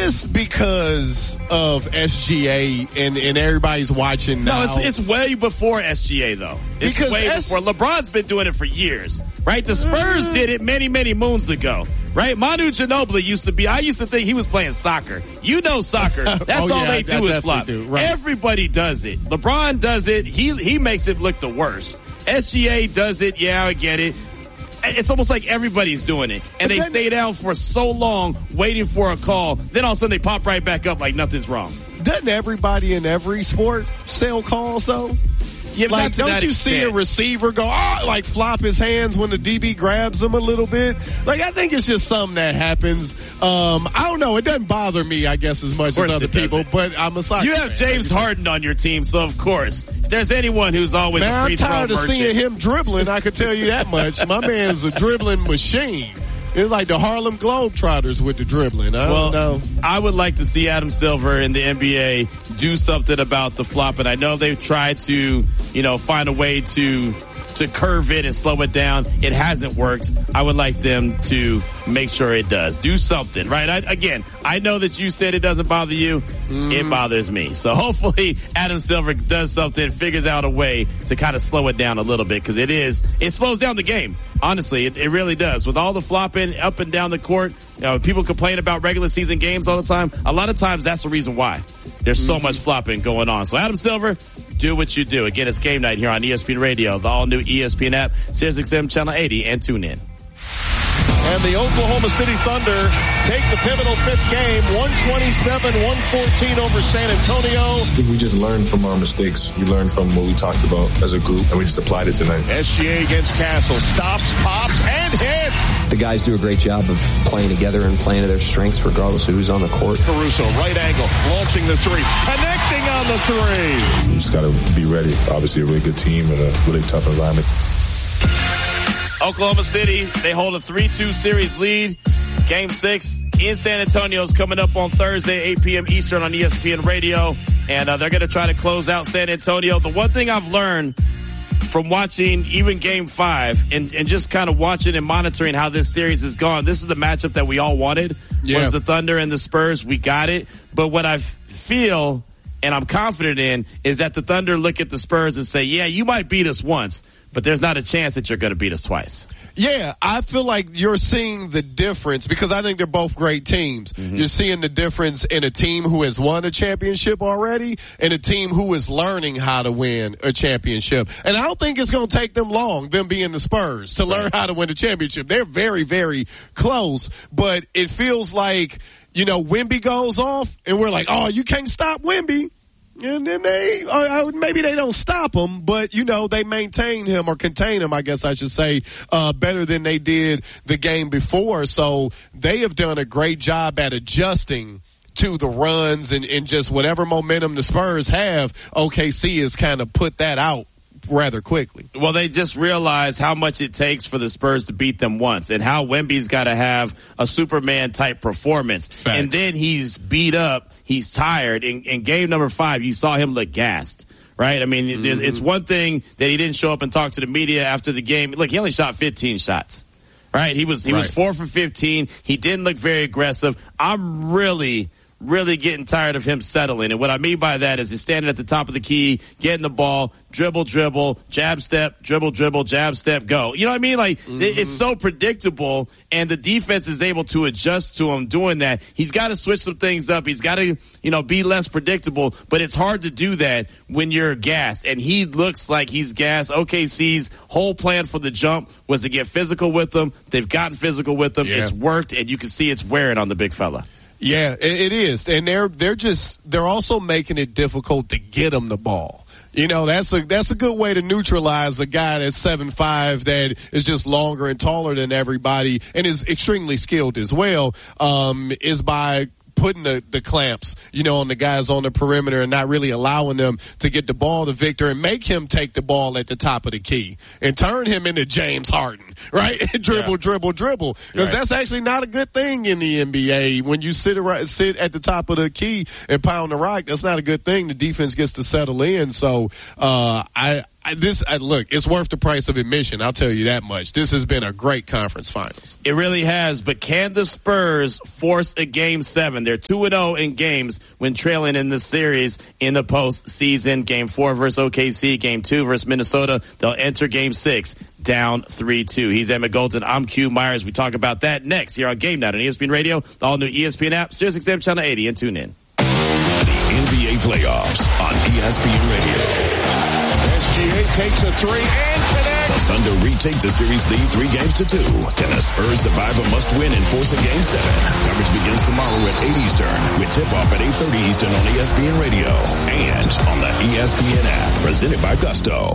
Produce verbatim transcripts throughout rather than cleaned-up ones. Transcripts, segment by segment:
this because of S G A and, and everybody's watching now? No, it's, it's way before S G A, though. It's because way S- before. LeBron's been doing it for years, right? The Spurs uh, did it many, many moons ago, right? Manu Ginobili used to be, I used to think he was playing soccer. You know soccer. That's oh, all yeah, they do is flop. Do, right. Everybody does it. LeBron does it. He, he makes it look the worst. S G A does it. Yeah, I get it. It's almost like everybody's doing it. And but they then, stay down for so long waiting for a call. Then all of a sudden they pop right back up like nothing's wrong. Doesn't everybody in every sport sell calls, though? Yeah, like, don't you extent. see a receiver go, oh, like flop his hands when the D B grabs him a little bit? Like, I think it's just something that happens. Um, I don't know. It doesn't bother me, I guess, as much as other people, but I'm a soccer You have fan. James Harden on your team, so of course, if there's anyone who's always Man, a free I'm tired throw of merchant. seeing him dribbling, I can tell you that much. My man's a dribbling machine. It's like the Harlem Globetrotters with the dribbling. I well, don't know. I would like to see Adam Silver in the N B A do something about the flop. And I know they've tried to, you know, find a way to to curve it and slow it down. It hasn't worked. I would like them to make sure it does. Do something, right? I, again, I know that you said it doesn't bother you. Mm. It bothers me. So hopefully Adam Silver does something, figures out a way to kind of slow it down a little bit, because it is, it slows down the game. Honestly, it, it really does. With all the flopping up and down the court, you know, people complain about regular season games all the time. A lot of times that's the reason why there's so mm. much flopping going on. So Adam Silver, do what you do. Again, it's game night here on E S P N Radio, the all-new E S P N app, Sirius X M Channel eighty, and tune in. And the Oklahoma City Thunder take the pivotal fifth game, one twenty-seven one fourteen over San Antonio. I think we just learned from our mistakes. We learned from what we talked about as a group, and we just applied it tonight. S G A against Castle. Stops, pops, and hits. The guys do a great job of playing together and playing to their strengths regardless of who's on the court. Caruso, right angle, launching the three, connecting on the three. We just got to be ready. Obviously a really good team and a really tough environment. Oklahoma City, they hold a three two series lead. Game six in San Antonio is coming up on Thursday, eight p.m. Eastern on E S P N Radio. And uh, they're going to try to close out San Antonio. The one thing I've learned from watching even Game five and, and just kind of watching and monitoring how this series has gone, this is the matchup that we all wanted, yeah. was the Thunder and the Spurs. We got it. But what I feel and I'm confident in is that the Thunder look at the Spurs and say, yeah, you might beat us once, but there's not a chance that you're going to beat us twice. Yeah, I feel like you're seeing the difference because I think they're both great teams. Mm-hmm. You're seeing the difference in a team who has won a championship already and a team who is learning how to win a championship. And I don't think it's going to take them long, them being the Spurs, to learn how to win a championship. They're very, very close, but it feels like, you know, Wemby goes off and we're like, oh, you can't stop Wemby. And then they, uh, maybe they don't stop him, but, you know, they maintain him or contain him, I guess I should say, uh, better than they did the game before. So they have done a great job at adjusting to the runs and, and just whatever momentum the Spurs have. O K C has kind of put that out rather quickly. Well, they just realized how much it takes for the Spurs to beat them once and how Wemby's got to have a Superman type performance. Fact. And then he's beat up. He's tired. In, in game number five, you saw him look gassed, right? I mean, mm-hmm. it's one thing that he didn't show up and talk to the media after the game. Look, he only shot fifteen shots, right? He was, he right. was four for fifteen. He didn't look very aggressive. I'm really, really getting tired of him settling. And what I mean by that is he's standing at the top of the key, getting the ball, dribble, dribble, jab step, dribble, dribble, jab step, go. You know what I mean? Like, mm-hmm. it's so predictable, and the defense is able to adjust to him doing that. He's got to switch some things up. He's got to, you know, be less predictable, but it's hard to do that when you're gassed. And he looks like he's gassed. O K C's whole plan for the jump was to get physical with them. They've gotten physical with them. Yeah. It's worked, and you can see it's wearing on the big fella. Yeah, it is. And they're, they're just, they're also making it difficult to get him the ball. You know, that's a, that's a good way to neutralize a guy that's seven five that is just longer and taller than everybody and is extremely skilled as well, um, is by putting the, the clamps, you know, on the guys on the perimeter and not really allowing them to get the ball to Victor and make him take the ball at the top of the key and turn him into James Harden, right? dribble, yeah. dribble, dribble. Because right. that's actually not a good thing in the N B A. When you sit around, sit at the top of the key and pound the rock, that's not a good thing. The defense gets to settle in. So, uh, I, I, this I, look, it's worth the price of admission. I'll tell you that much. This has been a great conference finals. It really has. But can the Spurs force a game seven? They're two and zero in games when trailing in the series in the postseason. Game four versus O K C. Game two versus Minnesota. They'll enter game six down three two. He's Emmett Golden. I'm Q Myers. We talk about that next here on Game Night on E S P N Radio, the all new E S P N app, Sirius X M Channel eighty, and tune in. The N B A playoffs on E S P N Radio. S G A takes a three and connects. The Thunder retake the series lead three games to two. Can the Spurs survive a must-win and force a game seven? Coverage begins tomorrow at eight Eastern with tip-off at eight thirty Eastern on E S P N Radio and on the E S P N app, presented by Gusto.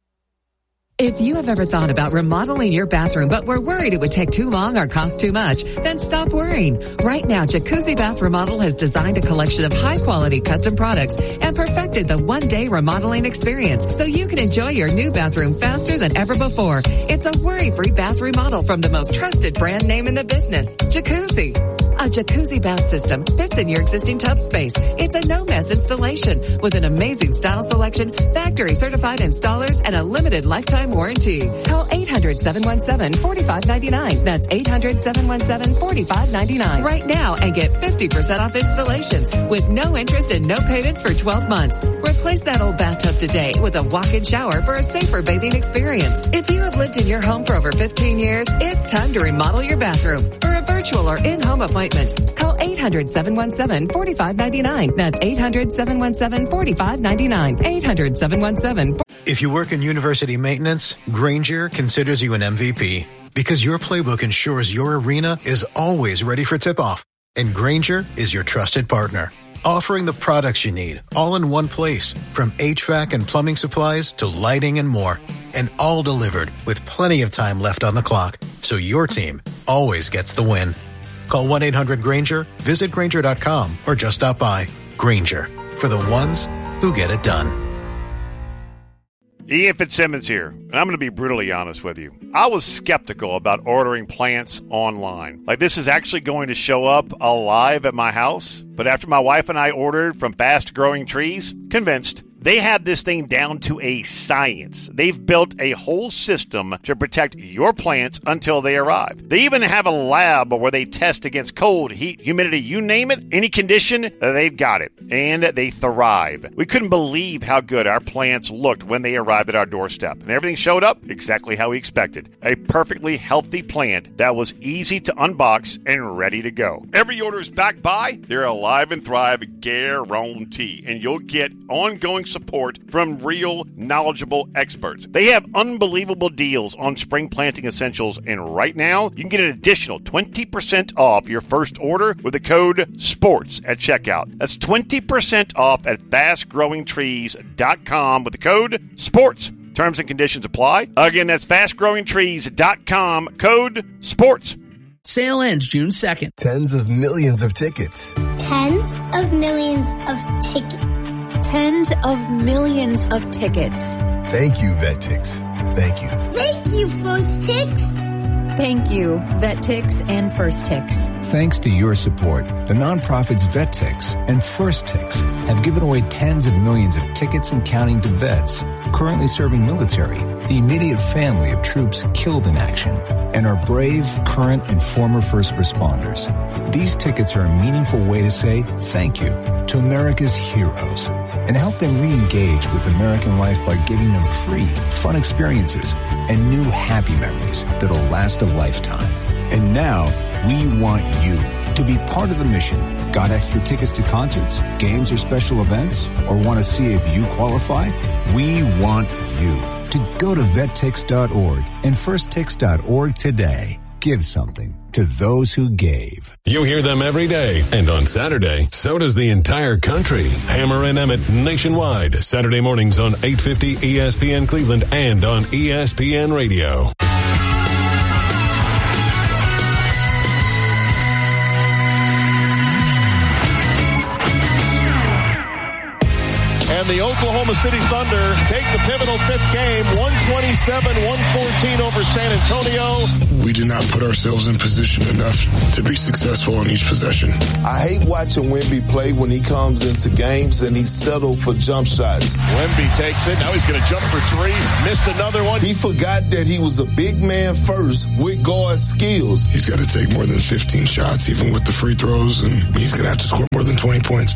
If you have ever thought about remodeling your bathroom but were worried it would take too long or cost too much, then stop worrying. Right now, Jacuzzi Bath Remodel has designed a collection of high-quality custom products and perfected the one-day remodeling experience so you can enjoy your new bathroom faster than ever before. It's a worry-free bath remodel from the most trusted brand name in the business, Jacuzzi. A jacuzzi bath system fits in your existing tub space. It's a no-mess installation with an amazing style selection, factory-certified installers, and a limited lifetime warranty. Call eight hundred, seven one seven, four five nine nine. That's eight hundred, seven one seven, four five nine nine right now and get fifty percent off installations with no interest and no payments for twelve months. Replace that old bathtub today with a walk-in shower for a safer bathing experience. If you have lived in your home for over fifteen years, it's time to remodel your bathroom. For a virtual or in-home appointment, call eight hundred, seven one seven, four five nine nine. That's eight hundred, seven one seven, four five nine nine. eight hundred, seven one seven, four If you work in university maintenance, Grainger considers you an M V P because your playbook ensures your arena is always ready for tip-off. And Grainger is your trusted partner, offering the products you need all in one place, from H V A C and plumbing supplies to lighting and more, and all delivered with plenty of time left on the clock, so your team always gets the win. Call one eight hundred Grainger, visit Grainger dot com, or just stop by. Grainger, for the ones who get it done. Ian Fitzsimmons here, and I'm going to be brutally honest with you. I was skeptical about ordering plants online. Like, this is actually going to show up alive at my house. But after my wife and I ordered from Fast Growing Trees, convinced. They have this thing down to a science. They've built a whole system to protect your plants until they arrive. They even have a lab where they test against cold, heat, humidity, you name it, any condition, they've got it. And they thrive. We couldn't believe how good our plants looked when they arrived at our doorstep. And everything showed up exactly how we expected. A perfectly healthy plant that was easy to unbox and ready to go. Every order is backed by their Alive and Thrive guarantee. And you'll get ongoing support from real, knowledgeable experts. They have unbelievable deals on spring planting essentials, and right now, you can get an additional twenty percent off your first order with the code SPORTS at checkout. That's twenty percent off at fast growing trees dot com with the code SPORTS. Terms and conditions apply. Again, that's fast growing trees dot com, code SPORTS. Sale ends June second. Tens of millions of tickets. Tens of millions of tickets. Tens of millions of tickets. Thank you, VetTix. Thank you. Thank you, FirstTix. Thank you, VetTix and FirstTix. Thanks to your support, the nonprofits VetTix and FirstTix have given away tens of millions of tickets and counting to vets currently serving military, the immediate family of troops killed in action, and our brave, current, and former first responders. These tickets are a meaningful way to say thank you to America's heroes and help them re-engage with American life by giving them free, fun experiences and new happy memories that'll last a lifetime. And now, we want you to be part of the mission. Got extra tickets to concerts, games, or special events? Or want to see if you qualify? We want you to go to vet tix dot org and first tix dot org today. Give something to those who gave. You hear them every day, and on Saturday, so does the entire country. Hammer and Emmett nationwide, Saturday mornings on eight fifty E S P N Cleveland and on E S P N Radio. And the Oklahoma City Thunder take the pivotal fifth game, one twenty-seven one fourteen over San Antonio. We did not put ourselves in position enough to be successful on each possession. I hate watching Wemby play when he comes into games and he's settled for jump shots. Wemby takes it. Now he's going to jump for three. Missed another one. He forgot that he was a big man first with guard skills. He's got to take more than fifteen shots, even with the free throws, and he's going to have to score more than twenty points.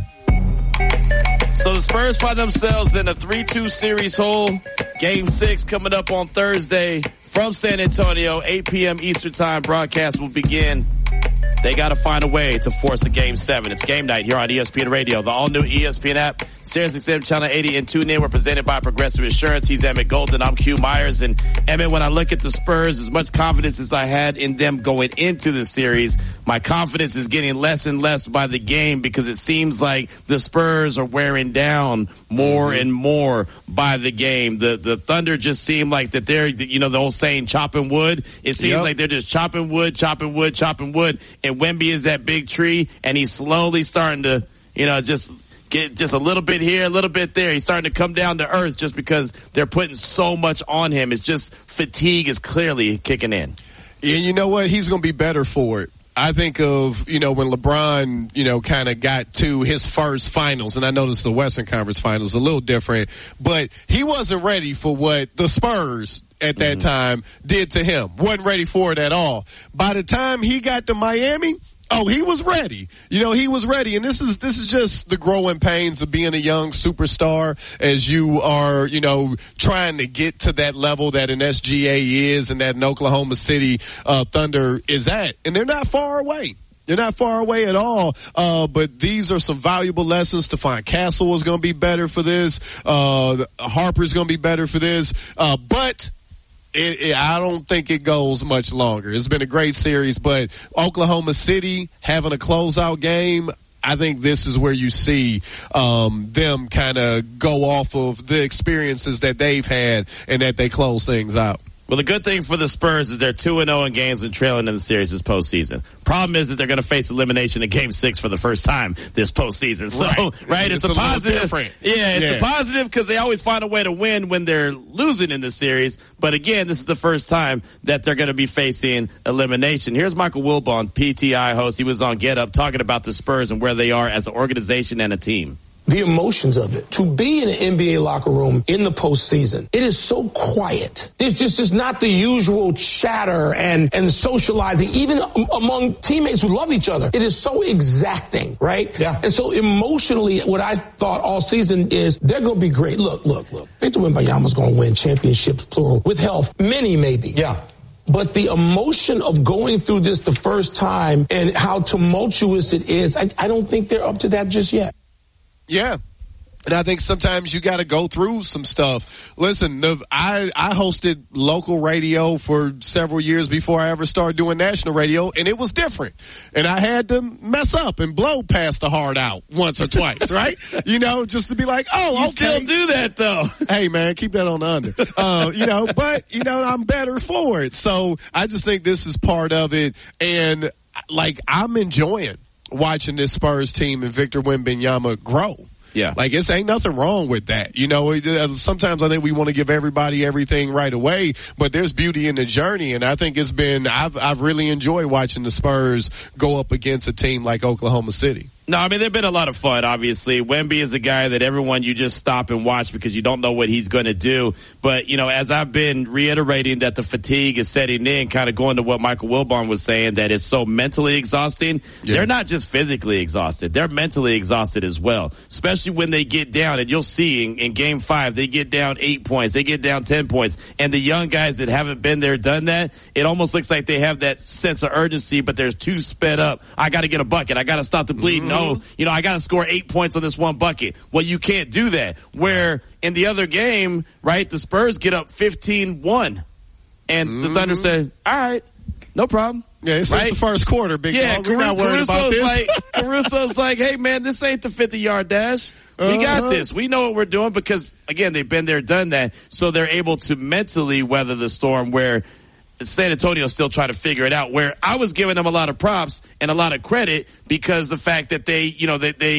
So the Spurs find themselves in a three two series hole. Game six coming up on Thursday from San Antonio, eight p.m. Eastern Time. Broadcast will begin. They got to find a way to force a game seven. It's game night here on E S P N Radio. The all-new E S P N app, Sirius X M Channel eighty, and TuneIn. We're presented by Progressive Insurance. He's Emmett Golden. I'm Q Myers. And Emmett, when I look at the Spurs, as much confidence as I had in them going into the series, my confidence is getting less and less by the game because it seems like the Spurs are wearing down more and more by the game. The the Thunder just seem like that they're, you know, the old saying, chopping wood. It seems yep. like they're just chopping wood, chopping wood, chopping wood. And Wemby is that big tree, and he's slowly starting to, you know, just get just a little bit here, a little bit there. He's starting to come down to earth just because they're putting so much on him. It's just fatigue is clearly kicking in. And you know what? He's going to be better for it. I think of, you know, when LeBron, you know, kind of got to his first finals, and I noticed the Western Conference finals a little different, but he wasn't ready for what the Spurs at that mm-hmm. time did to him. Wasn't ready for it at all. By the time he got to Miami, oh, he was ready. You know, he was ready. And this is, this is just the growing pains of being a young superstar as you are, you know, trying to get to that level that an S G A is and that an Oklahoma City uh, Thunder is at. And they're not far away. They're not far away at all, uh, but these are some valuable lessons. Stephon Castle is going to be better for this. Uh, Harper's going to be better for this. Uh, but It, it, I don't think it goes much longer. It's been a great series, but Oklahoma City having a closeout game, I think this is where you see um, them kind of go off of the experiences that they've had and that they close things out. Well, the good thing for the Spurs is they're two and oh in games and trailing in the series this postseason. Problem is that they're going to face elimination in Game Six for the first time this postseason. So, right, right it's, it's a, a positive. Yeah, it's yeah. a positive because they always find a way to win when they're losing in the series. But again, this is the first time that they're going to be facing elimination. Here's Michael Wilbon, P T I host. He was on Get Up talking about the Spurs and where they are as an organization and a team. The emotions of it. To be in an N B A locker room in the postseason, it is so quiet. There's just, just not the usual chatter and, and socializing, even among teammates who love each other. It is so exacting, right? Yeah. And so emotionally, what I thought all season is they're going to be great. Look, look, look. Victor Wembanyama's going to win championships, plural, with health. Many, maybe. Yeah. But the emotion of going through this the first time and how tumultuous it is, I, I don't think they're up to that just yet. Yeah. And I think sometimes you got to go through some stuff. Listen, the, I, I hosted local radio for several years before I ever started doing national radio, and it was different. And I had to mess up and blow past the hard out once or twice, right? You know, just to be like, oh, you okay. still do that, though. Hey, man, keep that on the under. Uh, you know, but, you know, I'm better for it. So I just think this is part of it. And, like, I'm enjoying watching this Spurs team and Victor Wembanyama grow. Yeah. Like, it's ain't nothing wrong with that. You know, sometimes I think we want to give everybody everything right away, but there's beauty in the journey. And I think it's been, I've, I've really enjoyed watching the Spurs go up against a team like Oklahoma City. No, I mean, they've been a lot of fun, obviously. Wemby is a guy that everyone you just stop and watch because you don't know what he's going to do. But, you know, as I've been reiterating that the fatigue is setting in, kind of going to what Michael Wilbon was saying, that it's so mentally exhausting. Yeah. They're not just physically exhausted. They're mentally exhausted as well, especially when they get down. And you'll see in, in game five, they get down eight points. They get down ten points. And the young guys that haven't been there, done that, it almost looks like they have that sense of urgency, but they're too sped up. I got to get a bucket. I got to stop the bleeding. Mm-hmm. Oh, you know, I got to score eight points on this one bucket. Well, you can't do that. Where in the other game, right, the Spurs get up fifteen one. And mm-hmm. the Thunder say, all right, no problem. Yeah, it's right? just the first quarter, big yeah, dog. We're not worried Caruso's about this. Like, Caruso's like, hey, man, this ain't the fifty-yard dash. We uh-huh. got this. We know what we're doing because, again, they've been there, done that. So they're able to mentally weather the storm where San Antonio's still trying to figure it out, where I was giving them a lot of props and a lot of credit because the fact that they, you know, that they,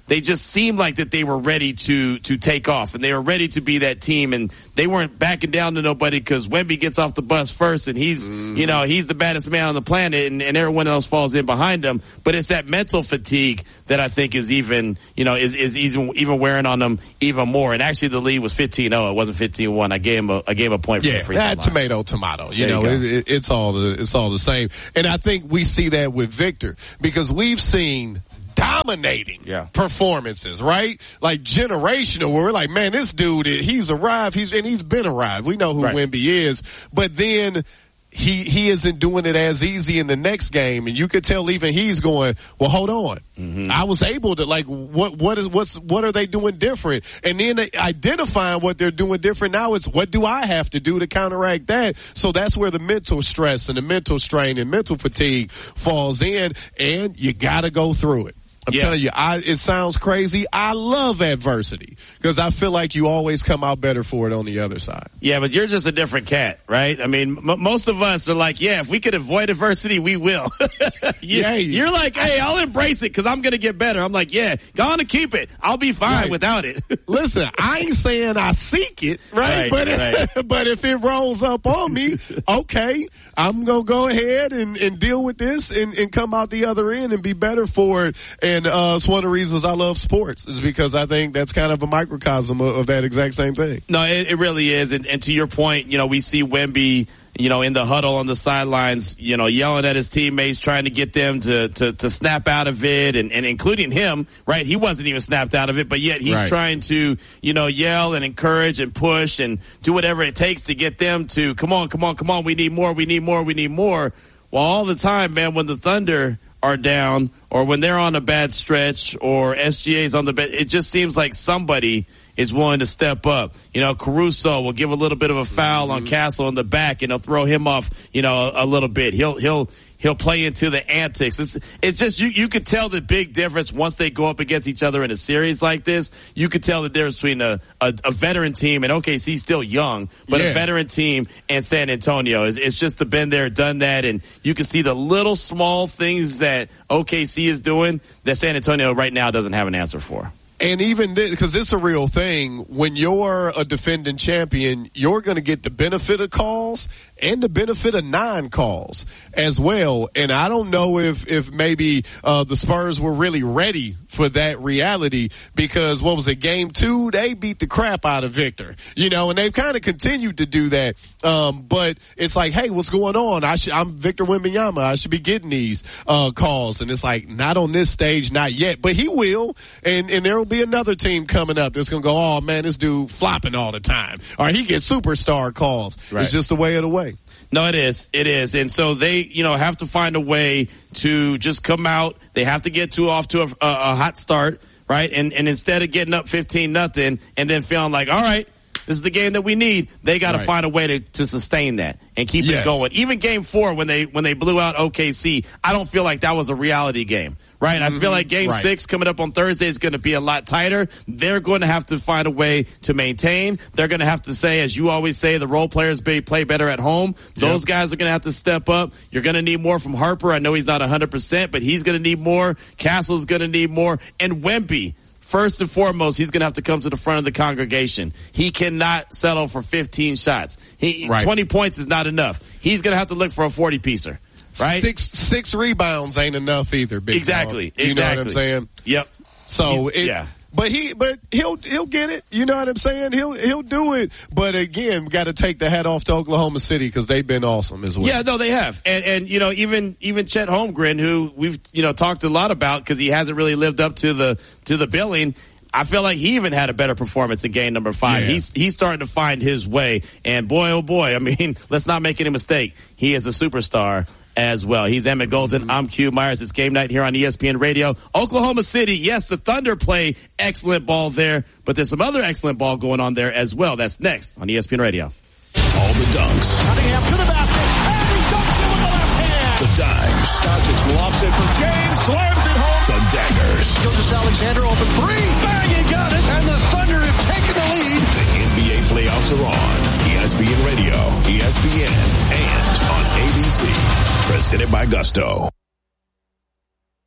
they just seemed like that they were ready to to take off, and they were ready to be that team, and they weren't backing down to nobody because Wemby gets off the bus first, and he's mm-hmm. you know he's the baddest man on the planet, and, and everyone else falls in behind him. But it's that mental fatigue that I think is even you know is is even even wearing on them even more. And actually, the lead was fifteen oh. It wasn't fifteen one. I gave him a I gave him a point for yeah, the free throw line. Tomato, tomato. You there know, you it, it, it's all the it's all the same. And I think we see that with Victor because we've seen dominating yeah. performances, right? Like generational, where we're like, man, this dude, he's arrived, he's and he's been arrived. We know who right. Wemby is, but then he he isn't doing it as easy in the next game, and you could tell even he's going, well, hold on, mm-hmm. I was able to like, what what is what's what are they doing different? And then identifying what they're doing different. Now it's what do I have to do to counteract that? So that's where the mental stress and the mental strain and mental fatigue falls in, and you got to go through it. I'm yeah. telling you, I, it sounds crazy. I love adversity because I feel like you always come out better for it on the other side. Yeah, but you're just a different cat, right? I mean, m- most of us are like, yeah, if we could avoid adversity, we will. you, yeah, you're like, hey, I'll embrace it because I'm going to get better. I'm like, yeah, go on and keep it. I'll be fine right. without it. Listen, I ain't saying I seek it, right? right but right. but if it rolls up on me, okay, I'm going to go ahead and, and deal with this and, and come out the other end and be better for it. And uh, it's one of the reasons I love sports is because I think that's kind of a microcosm of, of that exact same thing. No, it, it really is. And, and to your point, you know, we see Wemby, you know, in the huddle on the sidelines, you know, yelling at his teammates, trying to get them to, to, to snap out of it, and, and including him, right? He wasn't even snapped out of it, but yet he's right. trying to, you know, yell and encourage and push and do whatever it takes to get them to, come on, come on, come on, we need more, we need more, we need more. Well, all the time, man, when the Thunder are down or when they're on a bad stretch or S G A's on the bad, it just seems like somebody is willing to step up. You know, Caruso will give a little bit of a foul mm-hmm. on Castle in the back, and he'll throw him off, you know, a, a little bit. He'll he'll he'll play into the antics. It's it's just you you could tell the big difference once they go up against each other in a series like this. You could tell the difference between a a, a veteran team, and O K C's still young, but yeah. a veteran team and San Antonio. It's, it's just the been there, done that, and you can see the little small things that O K C is doing that San Antonio right now doesn't have an answer for. And even because it's a real thing, when you're a defending champion, you're going to get the benefit of calls and the benefit of non-calls as well. And I don't know if, if maybe uh, the Spurs were really ready for that reality because, what was it, game two? They beat the crap out of Victor, you know, and they've kind of continued to do that. Um, but it's like, hey, what's going on? I should, I'm Victor Wembanyama. I should be getting these uh, calls. And it's like, not on this stage, not yet. But he will, and, and there will be another team coming up that's going to go, oh, man, this dude flopping all the time. Or he gets superstar calls. Right. It's just the way of the way. No, it is. It is. And so they, you know, have to find a way to just come out. They have to get to off to a, a, a hot start, right? And and instead of getting up fifteen nothing and then feeling like, all right, this is the game that we need, they got to right. find a way to, to sustain that and keep yes. it going. Even game four, when they when they blew out O K C, I don't feel like that was a reality game. Right, mm-hmm. I feel like game right. six coming up on Thursday is going to be a lot tighter. They're going to have to find a way to maintain. They're going to have to say, as you always say, the role players be, play better at home. Those yep. guys are going to have to step up. You're going to need more from Harper. I know he's not one hundred percent, but he's going to need more. Castle's going to need more. And Wemby, first and foremost, he's going to have to come to the front of the congregation. He cannot settle for fifteen shots. He, right. twenty points is not enough. He's going to have to look for a forty-piecer. Right? Six six rebounds ain't enough either. Big exactly, dog. You exactly. know what I'm saying? Yep. So it, yeah, but he, but he'll he'll get it. You know what I'm saying? He'll he'll do it. But again, we got to take the hat off to Oklahoma City because they've been awesome as well. Yeah, no, they have. And and you know, even even Chet Holmgren, who we've you know talked a lot about because he hasn't really lived up to the to the billing. I feel like he even had a better performance in game number five. Yeah. He's he's starting to find his way. And boy, oh boy, I mean, let's not make any mistake. He is a superstar as well. He's Emmett Golden. Mm-hmm. I'm Q Myers. It's game night here on E S P N Radio. Oklahoma City, yes, the Thunder play excellent ball there, but there's some other excellent ball going on there as well. That's next on E S P N Radio. All the dunks. Cunningham to the basket, and he dunks it with the left hand. The dimes. Doncic lofts it for James, slams it home. The daggers. Gilgeous-Alexander open three, bang, he got it, and the Thunder have taken the lead. The N B A playoffs are on. E S P N Radio, E S P N, and on A B C. Presented by Gusto.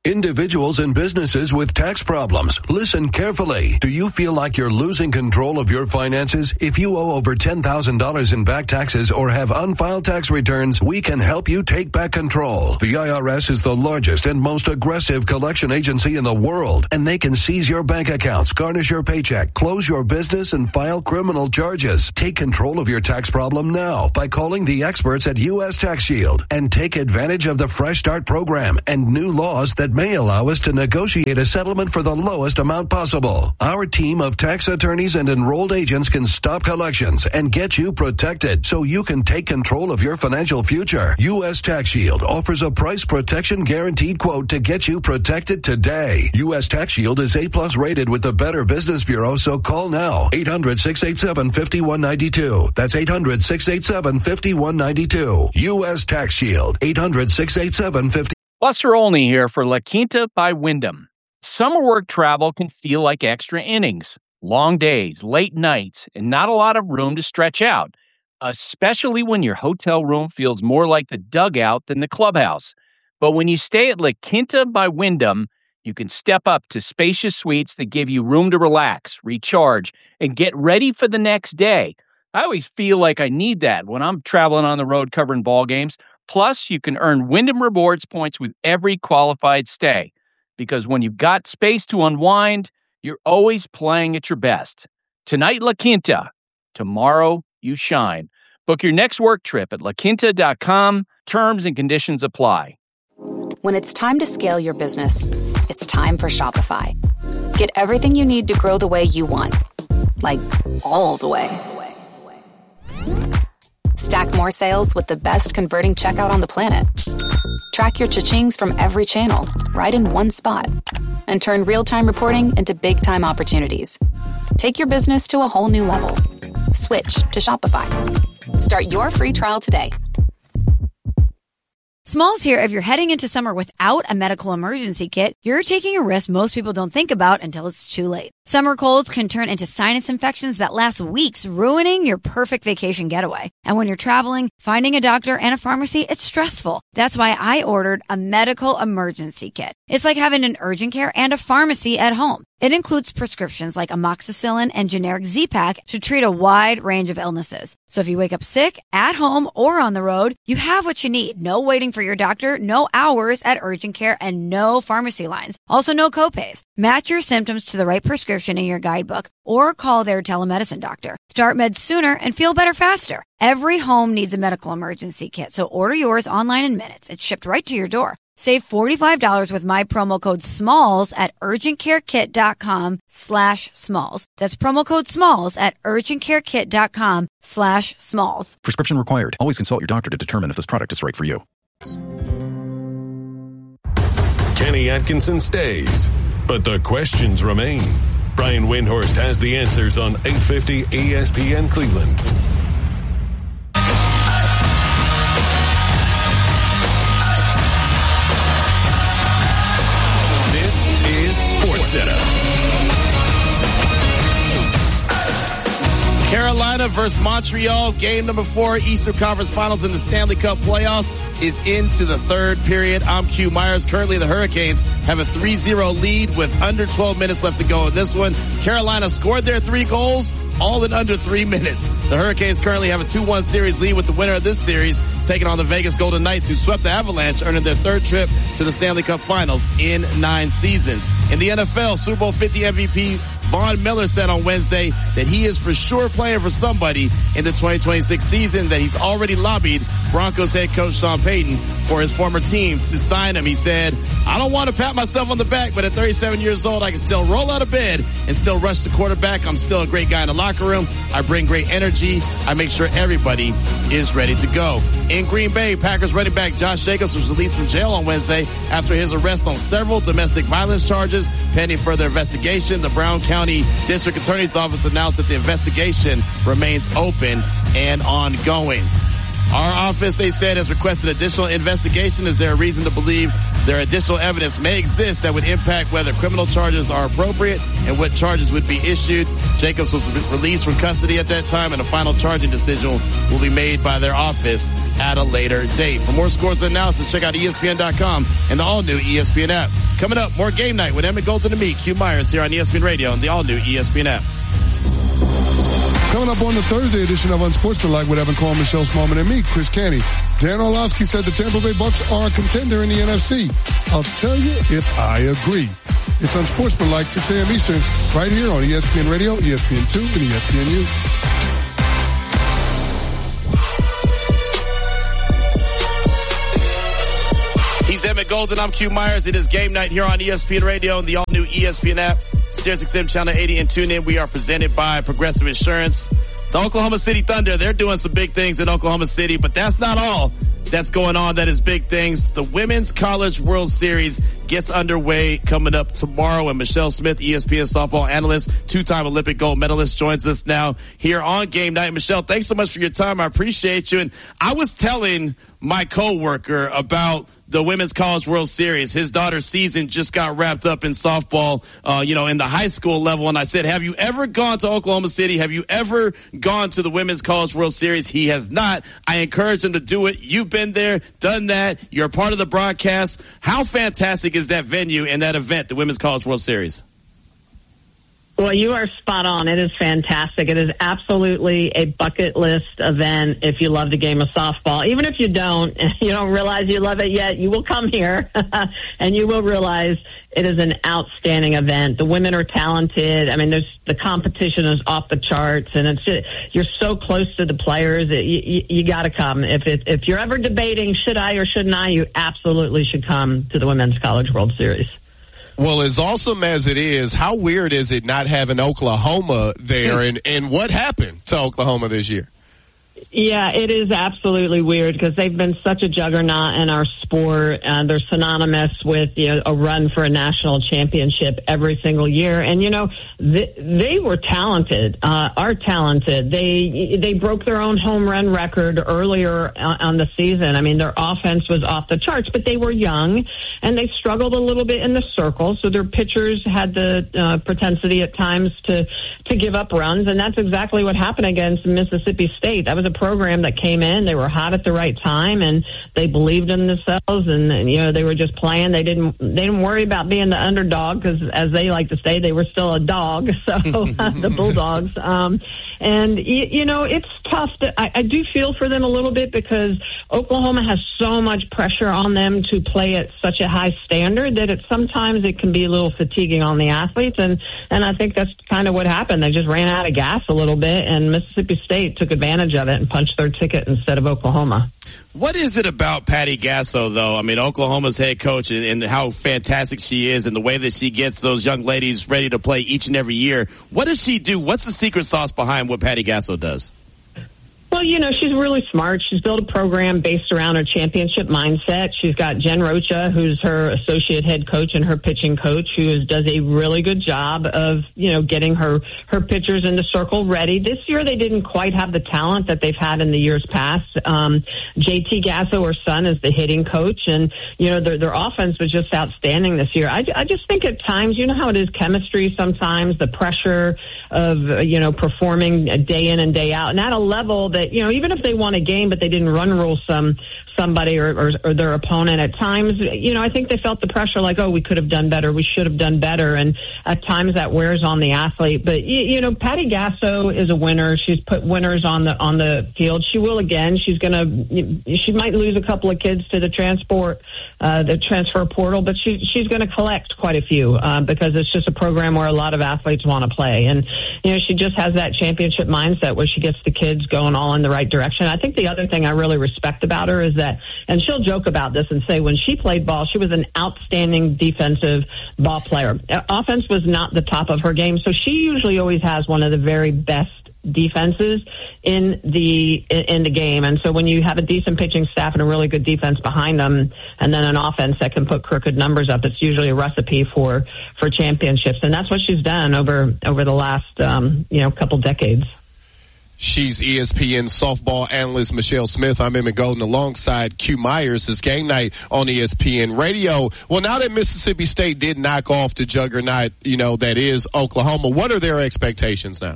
Individuals and businesses with tax problems, listen carefully. Do you feel like you're losing control of your finances? If you owe over ten thousand dollars in back taxes or have unfiled tax returns, we can help you take back control. The I R S is the largest and most aggressive collection agency in the world, and they can seize your bank accounts, garnish your paycheck, close your business, and file criminal charges. Take control of your tax problem now by calling the experts at U S Tax Shield and take advantage of the Fresh Start program and new laws that may allow us to negotiate a settlement for the lowest amount possible. Our team of tax attorneys and enrolled agents can stop collections and get you protected so you can take control of your financial future. U S Tax Shield offers a price protection guaranteed quote to get you protected today. U S Tax Shield is A plus rated with the Better Business Bureau, so call now. eight hundred, six eight seven, five one nine two. That's eight hundred, six eight seven, five one nine two. U S Tax Shield. eight hundred, six eight seven, five one nine two. Buster Olney here for La Quinta by Wyndham. Summer work travel can feel like extra innings. Long days, late nights, and not a lot of room to stretch out, especially when your hotel room feels more like the dugout than the clubhouse. But when you stay at La Quinta by Wyndham, you can step up to spacious suites that give you room to relax, recharge, and get ready for the next day. I always feel like I need that when I'm traveling on the road covering ball games. Plus, you can earn Wyndham Rewards points with every qualified stay. Because when you've got space to unwind, you're always playing at your best. Tonight, La Quinta. Tomorrow, you shine. Book your next work trip at la quinta dot com. Terms and conditions apply. When it's time to scale your business, it's time for Shopify. Get everything you need to grow the way you want. Like, all the way. Stack more sales with the best converting checkout on the planet. Track your cha-chings from every channel, right in one spot. And turn real-time reporting into big-time opportunities. Take your business to a whole new level. Switch to Shopify. Start your free trial today. Smalls here. If you're heading into summer without a medical emergency kit, you're taking a risk most people don't think about until it's too late. Summer colds can turn into sinus infections that last weeks, ruining your perfect vacation getaway. And when you're traveling, finding a doctor and a pharmacy, it's stressful. That's why I ordered a medical emergency kit. It's like having an urgent care and a pharmacy at home. It includes prescriptions like amoxicillin and generic Z-Pak to treat a wide range of illnesses. So if you wake up sick, at home, or on the road, you have what you need. No waiting for your doctor, no hours at urgent care, and no pharmacy lines. Also, no copays. Match your symptoms to the right prescription in your guidebook or call their telemedicine doctor. Start meds sooner and feel better faster. Every home needs a medical emergency kit, so order yours online in minutes. It's shipped right to your door. Save forty-five dollars with my promo code SMALLS at urgentcarekit.com slash SMALLS. That's promo code SMALLS at urgentcarekit.com slash SMALLS. Prescription required. Always consult your doctor to determine if this product is right for you. Kenny Atkinson stays, but the questions remain. Brian Windhorst has the answers on eight fifty E S P N Cleveland. This is SportsCenter. Carolina versus Montreal, game number four, Eastern Conference Finals in the Stanley Cup playoffs is into the third period. I'm Q Myers. Currently, the Hurricanes have a three zero lead with under twelve minutes left to go in this one. Carolina scored their three goals, all in under three minutes. The Hurricanes currently have a two one series lead with the winner of this series taking on the Vegas Golden Knights, who swept the Avalanche, earning their third trip to the Stanley Cup Finals in nine seasons. In the N F L, Super Bowl fifty M V P Von Miller said on Wednesday that he is for sure playing for somebody in the twenty twenty-six season, that he's already lobbied Broncos head coach Sean Payton for his former team to sign him. He said, I don't want to pat myself on the back, but at thirty-seven years old, I can still roll out of bed and still rush the quarterback. I'm still a great guy in the locker room. I bring great energy. I make sure everybody is ready to go. In Green Bay, Packers running back Josh Jacobs was released from jail on Wednesday after his arrest on several domestic violence charges. Pending further investigation, the Brown County District Attorney's Office announced that the investigation remains open and ongoing. Our office, they said, has requested additional investigation. Is there a reason to believe There additional evidence may exist that would impact whether criminal charges are appropriate and what charges would be issued. Jacobs was released from custody at that time, and a final charging decision will be made by their office at a later date. For more scores and analysis, check out E S P N dot com and the all-new E S P N app. Coming up, more Game Night with Emmett Golden and me, Q Myers, here on E S P N Radio and the all-new E S P N app. Coming up on the Thursday edition of Unsportsmanlike with Evan Cole, Michelle Smallman, and me, Chris Canty. Dan Orlovsky said the Tampa Bay Bucks are a contender in the N F C. I'll tell you if I agree. It's Unsportsmanlike, six a.m. Eastern, right here on E S P N Radio, E S P N two, and E S P N U. He's Emmett Golden. I'm Q Myers. It is Game Night here on E S P N Radio and the all-new E S P N app. Sirius X M Channel eighty and tune in. We are presented by Progressive Insurance. The Oklahoma City Thunder, they're doing some big things in Oklahoma City, but that's not all that's going on that is big things. The Women's College World Series gets underway coming up tomorrow, and Michelle Smith, E S P N softball analyst, two-time Olympic gold medalist, joins us now here on Game Night. Michelle, thanks so much for your time. I appreciate you. And I was telling my coworker about the Women's College World Series. His daughter's season just got wrapped up in softball, uh, you know, in the high school level. And I said, have you ever gone to Oklahoma City? Have you ever gone to the Women's College World Series? He has not. I encourage him to do it. You've been there, done that. You're a part of the broadcast. How fantastic is that venue and that event, the Women's College World Series? Well, you are spot on. It is fantastic. It is absolutely a bucket list event if you love the game of softball. Even if you don't, you don't realize you love it yet, you will come here and you will realize it is an outstanding event. The women are talented. I mean, there's the competition is off the charts, and it's just, you're so close to the players. It, you you got to come. If it, if you're ever debating should I or shouldn't I, you absolutely should come to the Women's College World Series. Well, as awesome as it is, how weird is it not having Oklahoma there? And, and what happened to Oklahoma this year? Yeah, it is absolutely weird because they've been such a juggernaut in our sport. Uh, they're synonymous with, you know, a run for a national championship every single year. And, you know, they, they were talented, uh, are talented. They they broke their own home run record earlier on, on the season. I mean, their offense was off the charts, but they were young, and they struggled a little bit in the circle. So their pitchers had the uh, propensity at times to, to give up runs, and that's exactly what happened against Mississippi State. That was a program that came in. They were hot at the right time, and they believed in themselves, and, and you know, they were just playing. They didn't they didn't worry about being the underdog because, as they like to say, they were still a dog. So the Bulldogs, um, and you, you know, it's tough. To, I, I do feel for them a little bit because Oklahoma has so much pressure on them to play at such a high standard that it sometimes it can be a little fatiguing on the athletes, and and I think that's kind of what happened. They just ran out of gas a little bit, and Mississippi State took advantage of it and punched their ticket instead of Oklahoma. What is it about Patty Gasso, though? I mean, Oklahoma's head coach, and, and how fantastic she is, and the way that she gets those young ladies ready to play each and every year. What does she do? What's the secret sauce behind what Patty Gasso does? Well, you know, she's really smart. She's built a program based around her championship mindset. She's got Jen Rocha, who's her associate head coach and her pitching coach, who is, does a really good job of, you know, getting her, her pitchers in the circle ready. This year they didn't quite have the talent that they've had in the years past. Um, J T Gasso, her son, is the hitting coach, and, you know, their, their offense was just outstanding this year. I, I just think at times, you know how it is chemistry sometimes, the pressure of, you know, performing day in and day out, and at a level that, you know, even if they won a game but they didn't run rule some somebody or, or, or their opponent at times, you know, I think they felt the pressure like, oh, we could have done better, we should have done better, and at times that wears on the athlete. But, you, you know, Patty Gasso is a winner. She's put winners on the on the field. She will again. She's going to, she might lose a couple of kids to the transport, uh, the transfer portal, but she, she's going to collect quite a few uh, because it's just a program where a lot of athletes want to play. And, you know, she just has that championship mindset where she gets the kids going all in the right direction. I think the other thing I really respect about her is that, and she'll joke about this and say when she played ball, she was an outstanding defensive ball player. Offense was not the top of her game, so she usually always has one of the very best defenses in the in the game. And so when you have a decent pitching staff and a really good defense behind them, and then an offense that can put crooked numbers up, it's usually a recipe for for championships. And that's what she's done over over the last um, you know couple decades. She's E S P N softball analyst Michelle Smith. I'm Emmett Golden alongside Q Myers. It's Game Night on E S P N Radio. Well, now that Mississippi State did knock off the juggernaut, you know, that is Oklahoma, what are their expectations now?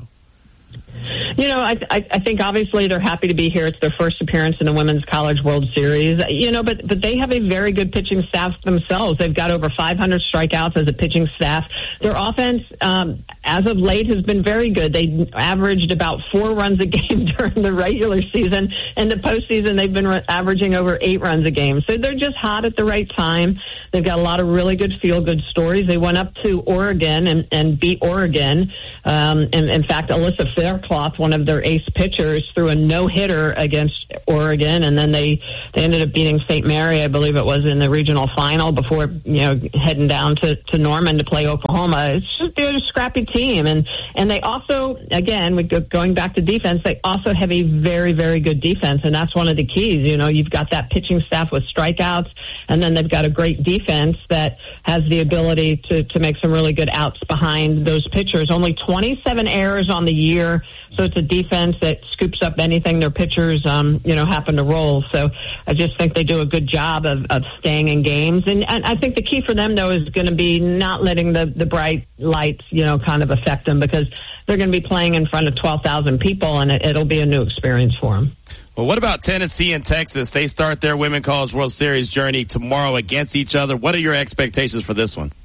You know, I, I, I think obviously they're happy to be here. It's their first appearance in the Women's College World Series. You know, but but they have a very good pitching staff themselves. They've got over five hundred strikeouts as a pitching staff. Their offense, um, as of late, has been very good. They averaged about four runs a game during the regular season. In the postseason, they've been re- averaging over eight runs a game. So they're just hot at the right time. They've got a lot of really good feel-good stories. They went up to Oregon and, and beat Oregon. Um, and in fact, Alyssa Faircloth, one of their ace pitchers, threw a no-hitter against Oregon, and then they, they ended up beating Saint Mary, I believe it was, in the regional final before, you know, heading down to, to Norman to play Oklahoma. It's just, they're a scrappy team. And, and they also, again, we go, going back to defense, they also have a very, very good defense, and that's one of the keys. You know, you've got that pitching staff with strikeouts, and then they've got a great defense that has the ability to, to make some really good outs behind those pitchers. Only twenty-seven errors on the year, so it's a defense that scoops up anything their pitchers, um, you know, happen to roll. So I just think they do a good job of, of staying in games. And, and I think the key for them, though, is going to be not letting the, the bright lights, you know, kind of affect them, because they're going to be playing in front of twelve thousand people, and it, it'll be a new experience for them. Well, what about Tennessee and Texas? They start their Women's College World Series journey tomorrow against each other. What are your expectations for this one?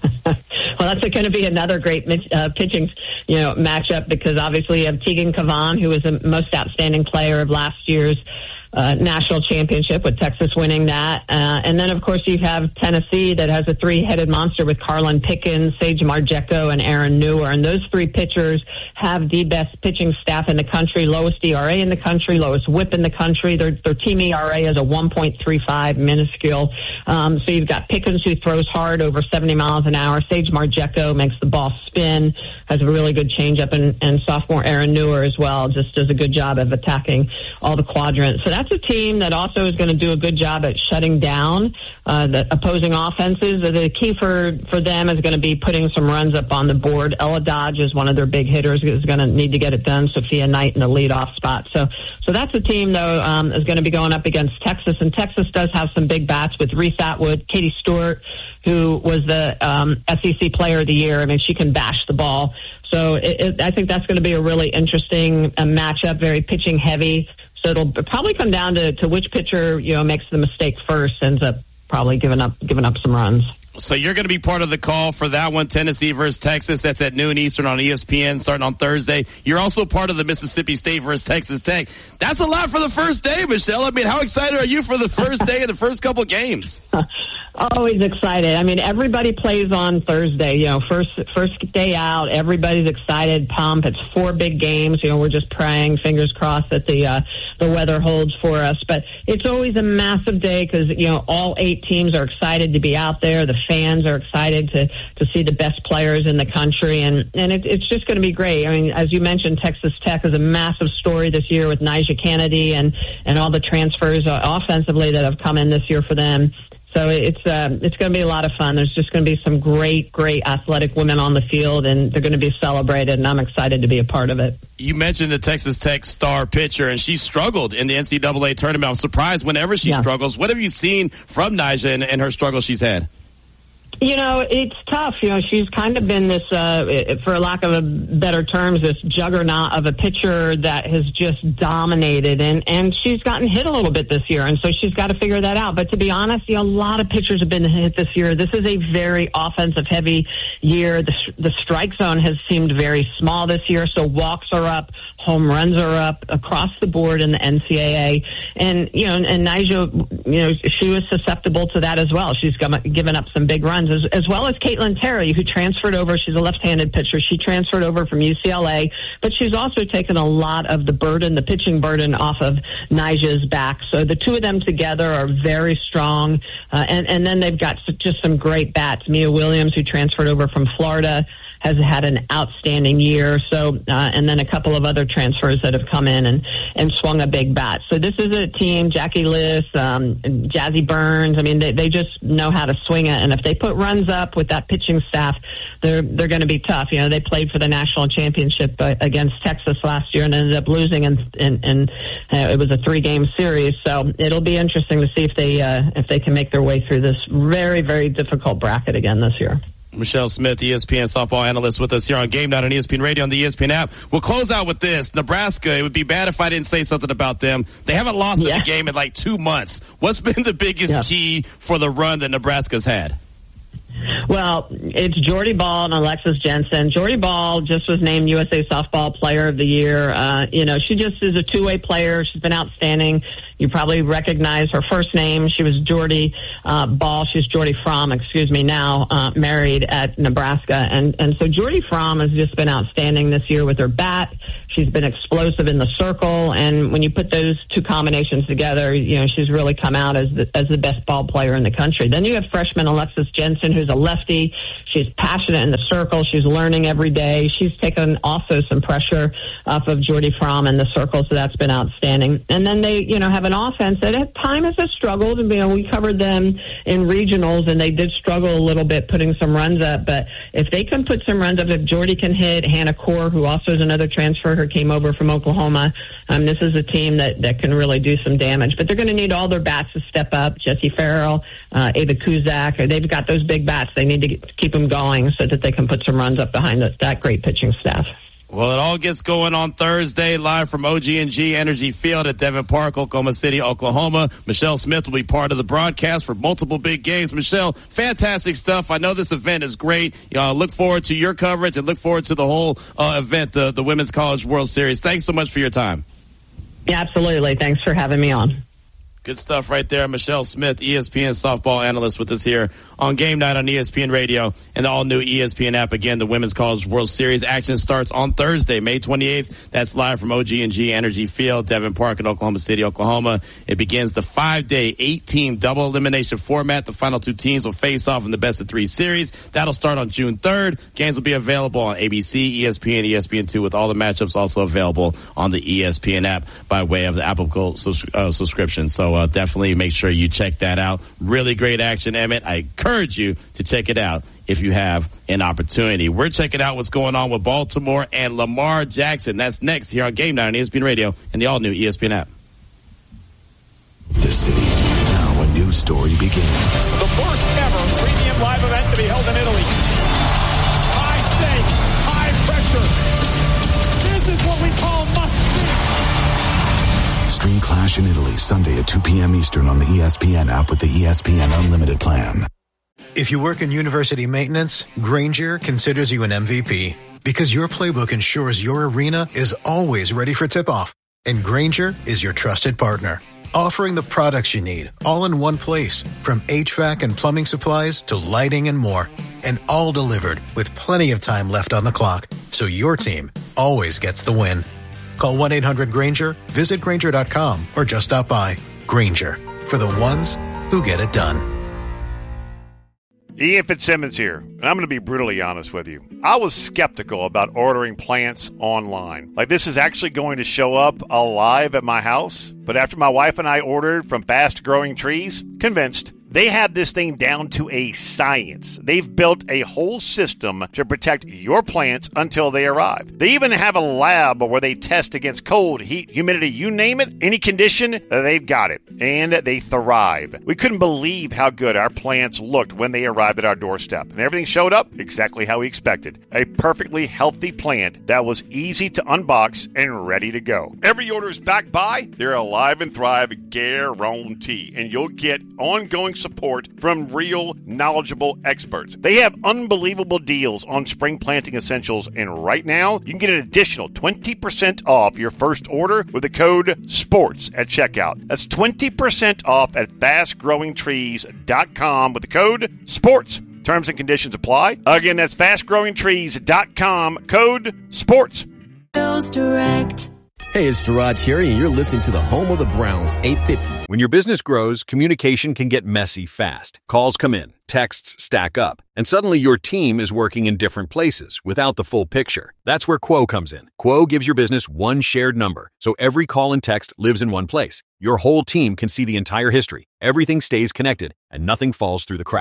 Well, that's going to be another great uh, pitching, you know, matchup, because obviously you have Tegan Cavan, who was the most outstanding player of last year's uh, national championship, with Texas winning that. Uh, and then, of course, you have Tennessee that has a three-headed monster with Carlin Pickens, Sage Marjecko, and Aaron Newer. And those three pitchers have the best pitching staff in the country, lowest E R A in the country, lowest whip in the country. Their, their team E R A is a one point three five, minuscule. Um, so you've got Pickens, who throws hard, over seventy miles an hour. Sage Marjecko makes the ball spin, has a really good changeup, and, and sophomore Aaron Newer as well just does a good job of attacking all the quadrants. So that's a team that also is going to do a good job at shutting down uh, the opposing offenses. The key for, for them is going to be putting some runs up on the board. Ella Dodge is one of their big hitters, is going to need to get it done. Sophia Knight in the leadoff spot. So, so that's a team, though, um, is going to be going up against Texas, and Texas does have some big bats with Reese Atwood, Katie Stewart, who was the um, S E C Player of the Year. I mean, she can bash the ball. So it, it, I think that's going to be a really interesting uh, matchup, very pitching heavy. So it'll probably come down to, to which pitcher, you know, makes the mistake first, ends up probably giving up giving up some runs. So you're going to be part of the call for that one, Tennessee versus Texas. That's at noon Eastern on E S P N starting on Thursday. You're also part of the Mississippi State versus Texas Tech. That's a lot for the first day, Michelle. I mean, how excited are you for the first day of the first couple games? Always excited. I mean, everybody plays on Thursday. You know, first first day out, everybody's excited, pumped. It's four big games. You know, we're just praying, fingers crossed, that the uh, the weather holds for us. But it's always a massive day because, you know, all eight teams are excited to be out there. The fans are excited to to see the best players in the country, and and it, it's just going to be great. I mean, as you mentioned, Texas Tech is a massive story this year with Nyjah Kennedy and and all the transfers uh, offensively that have come in this year for them. So it's uh, it's going to be a lot of fun. There's just going to be some great, great athletic women on the field, and they're going to be celebrated, and I'm excited to be a part of it. You mentioned the Texas Tech star pitcher, and she struggled in the N C double A tournament. I'm surprised whenever she yeah. struggles. What have you seen from Nyjah and, and her struggles she's had? You know, it's tough. You know, she's kind of been this, uh, for lack of a better terms, this juggernaut of a pitcher that has just dominated, and, and she's gotten hit a little bit this year, and so she's got to figure that out. But to be honest, you know, a lot of pitchers have been hit this year. This is a very offensive-heavy year. The, the strike zone has seemed very small this year, so walks are up, home runs are up across the board in the N C double A. And, you know, and Nyjah, you know, she was susceptible to that as well. She's given up some big runs. As, as well as Caitlin Terry, who transferred over. She's a left-handed pitcher. She transferred over from U C L A, but she's also taken a lot of the burden, the pitching burden, off of Nyjah's back. So the two of them together are very strong. Uh, and, and then they've got just some great bats. Mia Williams, who transferred over from Florida, has had an outstanding year. So, uh, and then a couple of other transfers that have come in and, and swung a big bat. So this is a team, Jackie Liss, um, Jazzy Burns. I mean, they, they just know how to swing it. And if they put put runs up with that pitching staff, they're they're going to be tough. You know, they played for the national championship uh, against Texas last year and ended up losing, and and, and uh, it was a three game series. So it'll be interesting to see if they uh, if they can make their way through this very very difficult bracket again this year. Michelle Smith, E S P N softball analyst, with us here on Game Night on E S P N Radio on the E S P N app. We'll close out with this. Nebraska, it would be bad if I didn't say something about them. They haven't lost yeah. in a game in like two months. What's been the biggest yeah. key for the run that Nebraska's had? Well, it's Jordy Ball and Alexis Jensen. Jordy Ball just was named U S A Softball Player of the Year. Uh, you know, she just is a two-way player. She's been outstanding. You probably recognize her first name. She was Jordy uh, Ball. She's Jordy Fromm, excuse me, now uh, married at Nebraska. And, and so Jordy Fromm has just been outstanding this year with her bat. She's been explosive in the circle. And when you put those two combinations together, you know, she's really come out as the, as the best ball player in the country. Then you have freshman Alexis Jensen, who's a lefty. She's passionate in the circle. She's learning every day. She's taken also some pressure off of Jordy Fromm in the circle, so that's been outstanding. And then they, you know, have an offense that at times has struggled. You know, we covered them in regionals, and they did struggle a little bit putting some runs up. But if they can put some runs up, if Jordy can hit, Hannah Core, who also is another transfer, who came over from Oklahoma, um, this is a team that, that can really do some damage. But they're going to need all their bats to step up. Jessie Farrell, uh, Ava Kuzak, they've got those big bats. They need to get, keep them going so that they can put some runs up behind the, that great pitching staff. Well, it all gets going on Thursday, live from O G and G Energy Field at Devon Park, Oklahoma City, Oklahoma. Michelle Smith will be part of the broadcast for multiple big games. Michelle, fantastic stuff. I know this event is great. Uh, look forward to your coverage and look forward to the whole uh, event, the, the Women's College World Series. Thanks so much for your time. Yeah, absolutely. Thanks for having me on. Good stuff right there. Michelle Smith, E S P N softball analyst, with us here on Game Night on E S P N Radio and the all-new E S P N app. Again, the Women's College World Series action starts on Thursday, May twenty-eighth. That's live from O G and G Energy Field, Devon Park in Oklahoma City, Oklahoma. It begins the five-day, eight-team double elimination format. The final two teams will face off in the best of three series. That'll start on June third. Games will be available on A B C, E S P N, E S P N two, with all the matchups also available on the E S P N app by way of the Apple subs- uh, subscription. So, Uh, definitely make sure you check that out. Really great action, Emmett. I encourage you to check it out if you have an opportunity. We're checking out what's going on with Baltimore and Lamar Jackson. That's next here on Game Night on E S P N Radio and the all-new E S P N app. The city. Now a new story begins. The first ever premium live event to be held in Italy. High stakes, high pressure. This is what we call must-see. Stream Clash in Italy Sunday at two p.m. Eastern on the E S P N app with the E S P N Unlimited plan. If you work in university maintenance, Grainger considers you an M V P because your playbook ensures your arena is always ready for tip-off. And Grainger is your trusted partner, offering the products you need all in one place, from H V A C and plumbing supplies to lighting and more. And all delivered with plenty of time left on the clock, so your team always gets the win. Call one eight hundred Grainger, visit Grainger dot com, or just stop by. Grainger, for the ones who get it done. Ian Fitzsimmons here, and I'm going to be brutally honest with you. I was skeptical about ordering plants online. Like, this is actually going to show up alive at my house. But after my wife and I ordered from Fast Growing Trees, convinced. They have this thing down to a science. They've built a whole system to protect your plants until they arrive. They even have a lab where they test against cold, heat, humidity, you name it, any condition, they've got it. And they thrive. We couldn't believe how good our plants looked when they arrived at our doorstep. And everything showed up exactly how we expected. A perfectly healthy plant that was easy to unbox and ready to go. Every order is backed by their Alive and Thrive guarantee. And you'll get ongoing support from real, knowledgeable experts. They have unbelievable deals on spring planting essentials, and right now, you can get an additional twenty percent off your first order with the code SPORTS at checkout. That's twenty percent off at fast growing trees dot com with the code SPORTS. Terms and conditions apply. Again, that's fast growing trees dot com, code SPORTS. Goes direct. Hey, it's Gerard Cherry, and you're listening to the home of the Browns, eight fifty. When your business grows, communication can get messy fast. Calls come in, texts stack up, and suddenly your team is working in different places without the full picture. That's where Quo comes in. Quo gives your business one shared number, so every call and text lives in one place. Your whole team can see the entire history. Everything stays connected, and nothing falls through the cracks.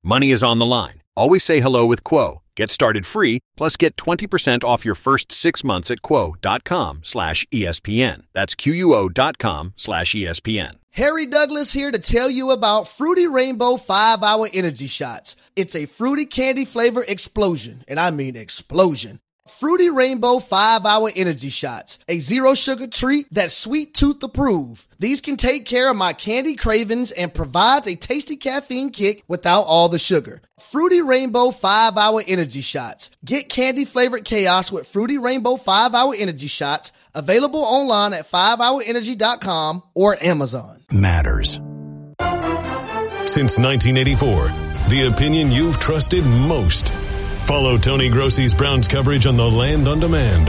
Money is on the line. Always say hello with Quo. Get started free, plus get twenty percent off your first six months at quo.com slash ESPN. That's Q-U-O dot com slash ESPN. Harry Douglas here to tell you about Fruity Rainbow five hour Energy Shots. It's a fruity candy flavor explosion, and I mean explosion. Fruity Rainbow five hour Energy Shots, a zero sugar treat that's sweet tooth approved. These can take care of my candy cravings and provides a tasty caffeine kick without all the sugar. Fruity Rainbow five hour Energy Shots. Get candy flavored chaos with Fruity Rainbow five hour Energy Shots, available online at five hour energy dot com or Amazon. Matters. Since nineteen eighty-four, the opinion you've trusted most. Follow Tony Grossi's Browns coverage on The Land on Demand.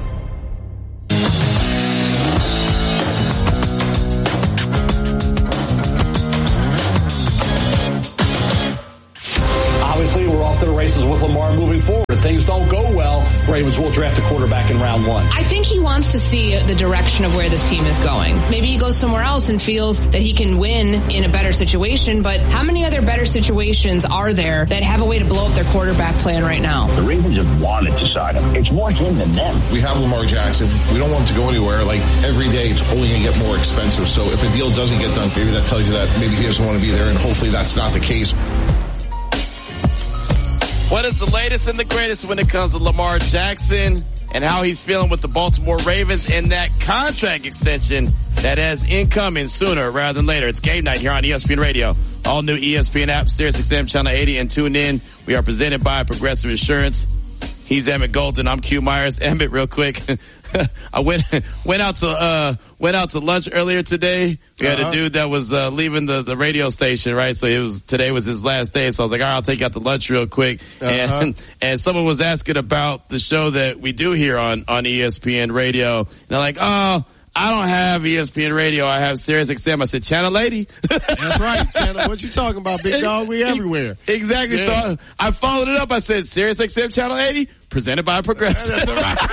Obviously, we're off to the races with Lamar moving forward. If things don't go well, Ravens will draft a quarterback in round one. I think he wants to see the direction of where this team is going. Maybe he goes somewhere else and feels that he can win in a better situation, but how many other better situations are there that have a way to blow up their quarterback plan right now? The Ravens have wanted to sign him. It's more him than them. We have Lamar Jackson. We don't want him to go anywhere. Like, every day it's only going to get more expensive. So if a deal doesn't get done, maybe that tells you that maybe he doesn't want to be there, and hopefully that's not the case. What is the latest and the greatest when it comes to Lamar Jackson and how he's feeling with the Baltimore Ravens and that contract extension that has incoming sooner rather than later? It's game night here on E S P N Radio. All new E S P N app, Sirius X M Channel eighty, and tune in. We are presented by Progressive Insurance. He's Emmett Golden. I'm Q Myers. Emmett, real quick. I went went out to uh went out to lunch earlier today. We had uh-huh. a dude that was uh, leaving the, the radio station, right? So it was today was his last day. So I was like, all right, I'll take you out to lunch real quick. Uh-huh. And and someone was asking about the show that we do here on on E S P N Radio. And they're like, oh, I don't have E S P N Radio. I have Sirius X M. I said, Channel eighty. That's right, Channel. What you talking about, big dog? We everywhere. Exactly. Yeah. So I, I followed it up. I said, Sirius X M Channel eighty, presented by Progressive.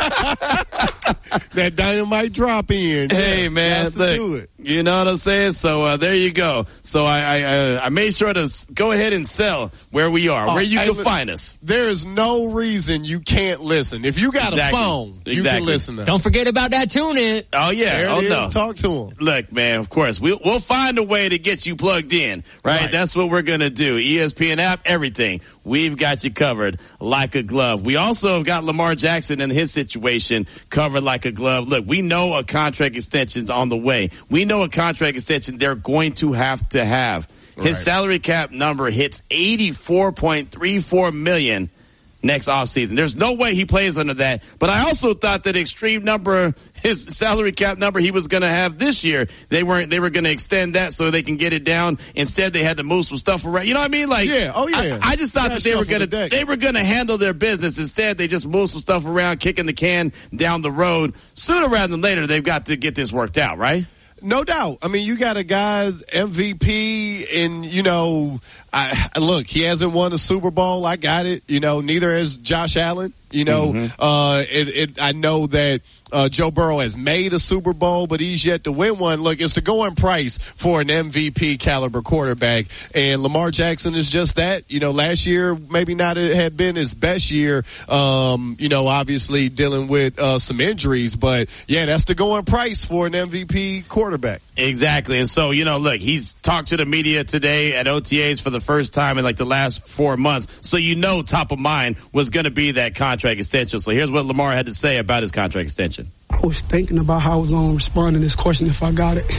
That dynamite drop in. Hey, yes, man. Look, do it. You know what I'm saying? So uh, there you go. So I I, uh, I made sure to go ahead and sell where we are, oh, where you can find us. There is no reason you can't listen. If you got exactly. a phone, exactly. you can listen to Don't forget about that tune in. Oh, yeah. There oh, it is. no. Talk to him. Look, man, of course. We'll, we'll find a way to get you plugged in, right? right. That's what we're going to do. E S P N app, everything. We've got you covered like a glove. We also have got Lamar Jackson and his situation covered like a glove. Look, we know a contract extension's on the way. We know a contract extension they're going to have to have. His right. salary cap number hits eighty-four point three four million dollars next offseason. There's no way he plays under that. But I also thought that extreme number, his salary cap number he was going to have this year, they weren't, they were going to extend that so they can get it down. Instead, they had to move some stuff around. You know what I mean? Like, yeah, oh yeah. I, I just thought that they were going to, they were going to handle their business. Instead, they just moved some stuff around, kicking the can down the road. Sooner rather than later, they've got to get this worked out, right? No doubt. I mean, you got a guy M V P, and you know, I look, he hasn't won a Super Bowl. I got it. You know, neither has Josh Allen. You know, mm-hmm. uh, it, it, I know that uh, Joe Burrow has made a Super Bowl, but he's yet to win one. Look, it's the going price for an M V P caliber quarterback, and Lamar Jackson is just that. You know, last year maybe not it had been his best year. Um, you know, obviously dealing with uh, some injuries, but yeah, that's the going price for an M V P quarterback. Exactly, and so you know, look, he's talked to the media today at O T As for the first time in like the last four months, so you know, top of mind was going to be that contract extension. So here's what Lamar had to say about his contract extension. I was thinking about how I was going to respond to this question if I got it.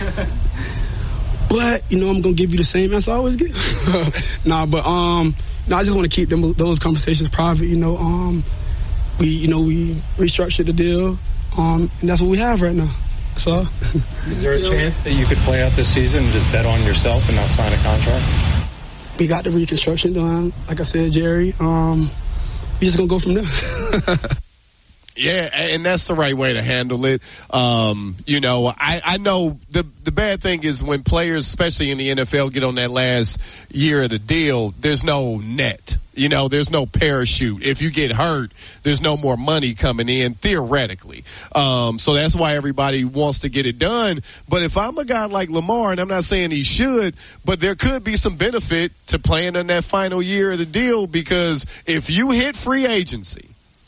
But, you know, I'm going to give you the same answer I always give. nah, but, um, no, I just want to keep them, those conversations private, you know. Um, we, you know, we restructured the deal, um, and that's what we have right now. So, is there a chance that you could play out this season and just bet on yourself and not sign a contract? We got the reconstruction done, like I said, Jerry. Um, We're just going to go from there. Yeah, and that's the right way to handle it. Um, you know, I, I know the the bad thing is when players, especially in the N F L, get on that last year of the deal, there's no net. You know, there's no parachute. If you get hurt, there's no more money coming in, theoretically. Um, so that's why everybody wants to get it done. But if I'm a guy like Lamar, and I'm not saying he should, but there could be some benefit to playing in that final year of the deal, because if you hit free agency,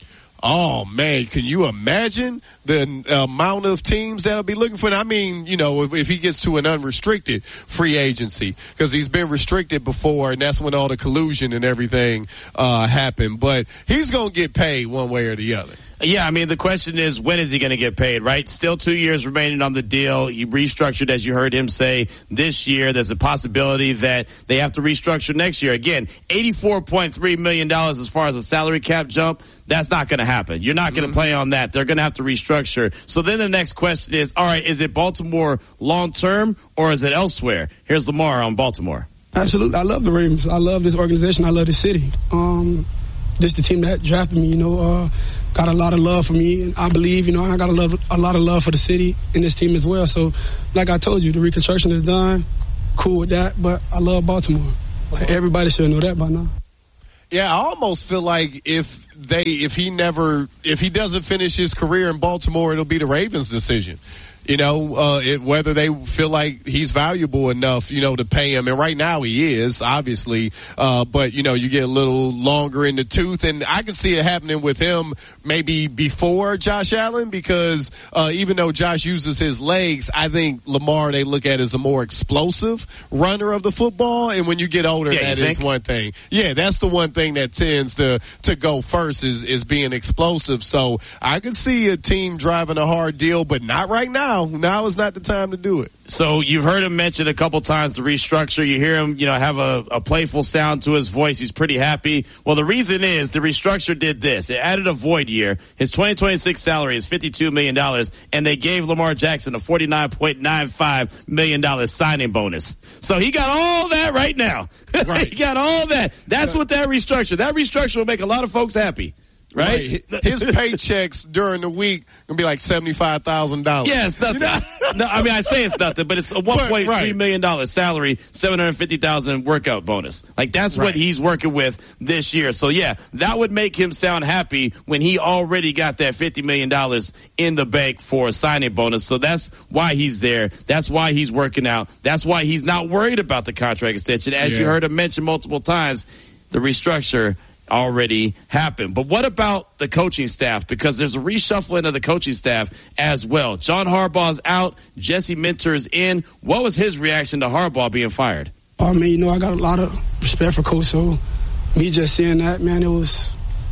oh, man, can you imagine the amount of teams that'll be looking for him? I mean, you know, if, if he gets to an unrestricted free agency, because he's been restricted before, and that's when all the collusion and everything uh, happened. But he's going to get paid one way or the other. Yeah, I mean, the question is, when is he going to get paid, right? Still two years remaining on the deal. He restructured, as you heard him say, this year. There's a possibility that they have to restructure next year. Again, eighty-four point three million dollars as far as a salary cap jump. That's not going to happen. You're not going to mm-hmm. play on that. They're going to have to restructure. So then the next question is, all right, is it Baltimore long-term or is it elsewhere? Here's Lamar on Baltimore. Absolutely. I love the Ravens. I love this organization. I love this city. Um, this is the team that drafted me, you know, uh, got a lot of love for me, and I believe, you know, I got a, love, a lot of love for the city and this team as well. So, like I told you, the reconstruction is done. Cool with that, but I love Baltimore. Like, everybody should know that by now. Yeah, I almost feel like if they, if he never, if he doesn't finish his career in Baltimore, it'll be the Ravens' decision. You know, uh, it, whether they feel like he's valuable enough, you know, to pay him. And right now he is, obviously. Uh, but, you know, you get a little longer in the tooth. And I can see it happening with him maybe before Josh Allen, because uh, even though Josh uses his legs, I think Lamar they look at as a more explosive runner of the football. And when you get older, yeah, that is one thing. Yeah, that's the one thing that tends to, to go first is, is being explosive. So I could see a team driving a hard deal, but not right now. Now is not the time to do it. So you've heard him mention a couple times the restructure. You hear him, you know, have a, a playful sound to his voice. He's pretty happy. Well, the reason is the restructure did this. It added a void year. His twenty twenty-six salary is fifty-two million dollars, and they gave Lamar Jackson a forty-nine point nine five million dollars signing bonus. So he got all that right now. Right. He got all that. That's what that restructure. That restructure will make a lot of folks happy. Right? right. His paychecks during the week gonna be like seventy-five thousand dollars. Yeah, it's nothing. You know? No, I mean, I say it's nothing, but it's a one point three million dollars salary, seven hundred fifty thousand dollars workout bonus. Like, that's right. What he's working with this year. So, yeah, that would make him sound happy when he already got that fifty million dollars in the bank for a signing bonus. So that's why he's there. That's why he's working out. That's why he's not worried about the contract extension. As yeah. you heard him mention multiple times, the restructure already happened. But what about the coaching staff? Because there's a reshuffling of the coaching staff as well. John Harbaugh's out. Jesse Minter is in. What was his reaction to Harbaugh being fired? I mean, you know, I got a lot of respect for Coach. So me just saying that, man, it was,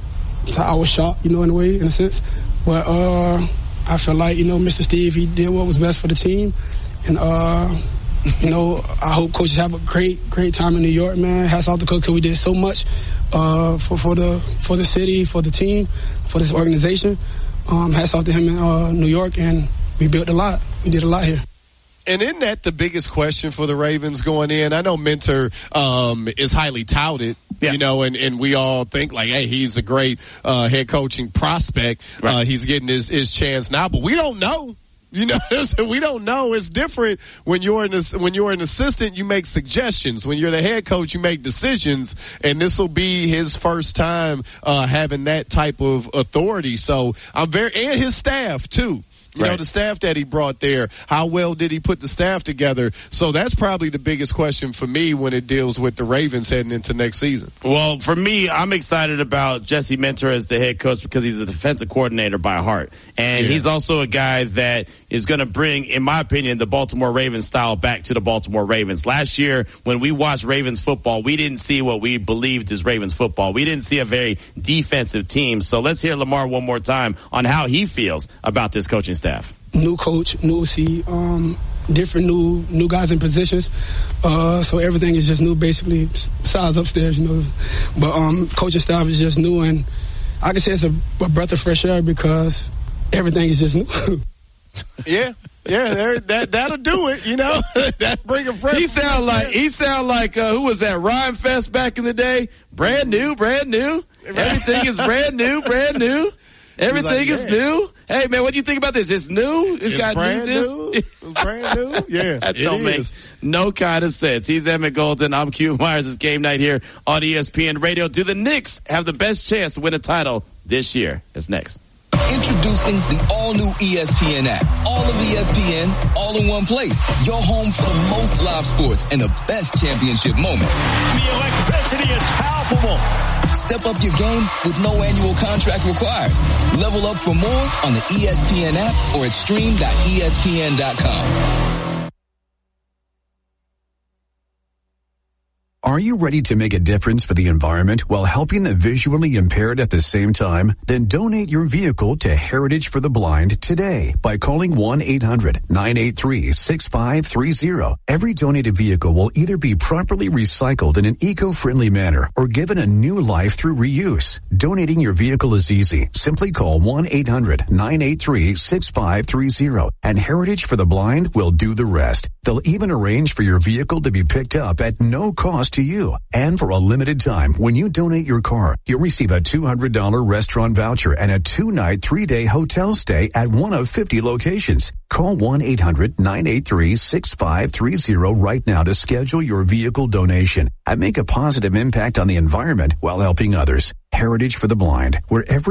I was shocked, you know, in a way, in a sense. But uh, I feel like, you know, Mister Steve, he did what was best for the team. And, uh, you know, I hope coaches have a great, great time in New York, man. Hats off to Coach, because we did so much uh, for for the for the city, for the team, for this organization. Um, hats off to him in uh, New York, and we built a lot. We did a lot here. And isn't that the biggest question for the Ravens going in? I know Minter um, is highly touted, yeah. you know, and, and we all think like, hey, he's a great uh, head coaching prospect. Right. Uh, he's getting his, his chance now, but we don't know. You know, we don't know. It's different when you're an when you're an assistant. You make suggestions. When you're the head coach, you make decisions. And this will be his first time uh, having that type of authority. So I'm very and his staff too. You right. know, the staff that he brought there, how well did he put the staff together? So that's probably the biggest question for me when it deals with the Ravens heading into next season. Well, for me, I'm excited about Jesse Minter as the head coach because he's a defensive coordinator by heart. And yeah. he's also a guy that is going to bring, in my opinion, the Baltimore Ravens style back to the Baltimore Ravens. Last year, when we watched Ravens football, we didn't see what we believed is Ravens football. We didn't see a very defensive team. So let's hear Lamar one more time on how he feels about this coaching staff. Staff. New coach, new O C, um, different new new guys in positions. Uh, so everything is just new, basically, besides upstairs, you know. But um, coaching staff is just new, and I can say it's a, a breath of fresh air because everything is just new. yeah, yeah, that that'll do it, you know. That bring a fresh. He sound like he sound like uh, who was that? Rhyme Fest back in the day. Brand new, brand new. Everything is brand new, brand new. Everything like, is yeah. new. Hey man, what do you think about this? It's new. It's, It's got brand new. This. new. It's brand new. Yeah, that it don't make is. no kind of sense. He's Emmett Golden. I'm Q Myers. It's game night here on E S P N Radio. Do the Knicks have the best chance to win a title this year? It's next. Introducing the all-new E S P N app. All of E S P N, all in one place. Your home for the most live sports and the best championship moments. The electricity is palpable. Step up your game with no annual contract required. Level up for more on the E S P N app or at stream dot E S P N dot com. Are you ready to make a difference for the environment while helping the visually impaired at the same time? Then donate your vehicle to Heritage for the Blind today by calling one eight hundred nine eight three six five three zero. Every donated vehicle will either be properly recycled in an eco-friendly manner or given a new life through reuse. Donating your vehicle is easy. Simply call one eight hundred nine eight three six five three zero and Heritage for the Blind will do the rest. They'll even arrange for your vehicle to be picked up at no cost to you. And for a limited time, when you donate your car, you'll receive a two hundred dollars restaurant voucher and a two-night, three-day hotel stay at one of fifty locations. Call one eight hundred nine eight three six five three zero right now to schedule your vehicle donation and make a positive impact on the environment while helping others. Heritage for the Blind, where every